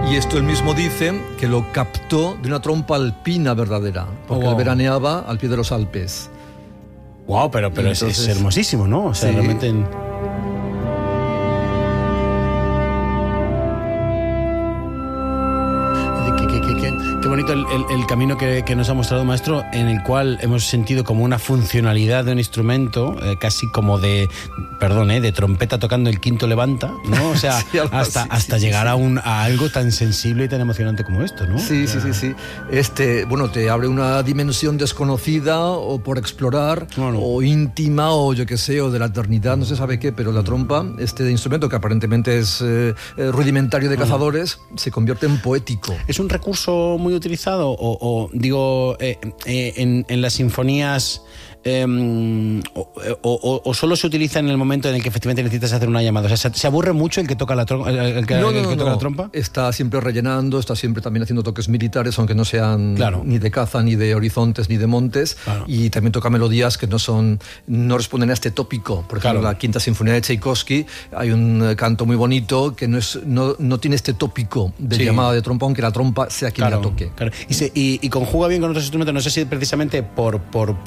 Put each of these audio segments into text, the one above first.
Y esto él mismo dice que lo captó de una trompa alpina verdadera, porque él veraneaba al pie de los Alpes. Wow, pero entonces, es hermosísimo, ¿no? O sea, sí. Realmente... Qué bonito el camino que nos ha mostrado, maestro, en el cual hemos sentido como una funcionalidad de un instrumento, casi como de trompeta tocando el quinto levanta, ¿no? O sea, sí, hasta llegar a algo tan sensible y tan emocionante como esto, ¿no? Sí. Te abre una dimensión desconocida o por explorar, o íntima, o yo qué sé, o de la eternidad, no se sabe qué, pero la trompa, este instrumento que aparentemente es rudimentario de cazadores, se convierte en poético. ¿Es un recurso muy utilizado en las sinfonías o solo se utiliza en el momento en el que efectivamente necesitas hacer una llamada? O sea, ¿se aburre mucho el que toca la trompa? La trompa? Está siempre rellenando, está siempre también haciendo toques militares, aunque no sean ni de caza, ni de horizontes, ni de montes, y también toca melodías que no responden a este tópico. Por ejemplo, en la Quinta Sinfonía de Tchaikovsky hay un canto muy bonito que no tiene este tópico de llamada de trompa, aunque la trompa sea quien la toque. Claro. Y conjuga bien con otros instrumentos, no sé si precisamente por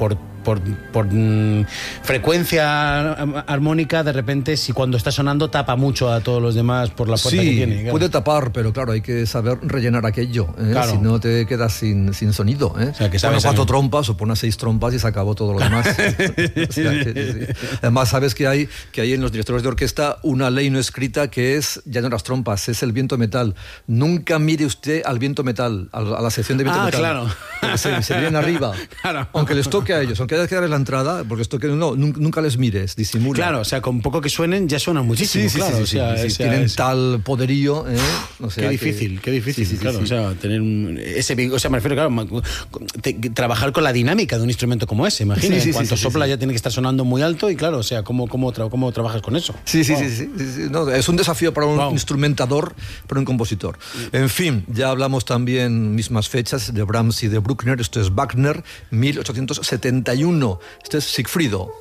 frecuencia armónica, de repente, si cuando está sonando tapa mucho a todos los demás por la fuerza que tiene. Sí, puede tapar, pero claro, hay que saber rellenar aquello, si no te quedas sin sonido. O sea, que sabes, 4 trompas o pones 6 trompas y se acabó todo lo demás. Sí. Además, sabes que hay en los directores de orquesta una ley no escrita que es, ya no las trompas, es el viento metal. Nunca mire usted al viento metal, a la sección de viento metal. Claro. Se vienen arriba. Claro. Aunque les toque a ellos, aunque haya que darles la entrada, porque esto que nunca les mires, disimula. Claro, o sea, con poco que suenen ya suenan muchísimo. Sí, tienen tal poderío. Qué difícil, claro. O sea, tener ese, o sea, me refiero, claro, trabajar con la dinámica de un instrumento como ese, imagina. En cuanto sopla ya tiene que estar sonando muy alto y claro, o sea, ¿cómo trabajas con eso? Sí. No, es un desafío para un instrumentador, para un compositor. En fin, ya hablamos también mismas fechas de Brahms y de Bruckner. Esto es Wagner, 1871. Este es Sigfrido.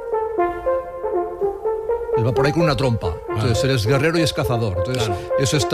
Él va por ahí con una trompa. Entonces, él es guerrero y es cazador. Entonces, eso está